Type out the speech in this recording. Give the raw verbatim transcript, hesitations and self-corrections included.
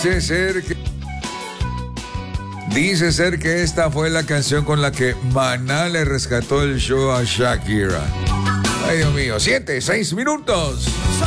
Dice ser que... Dice ser que esta fue la canción con la que Maná le rescató el show a Shakira. Ay, Dios mío, siete, seis minutos.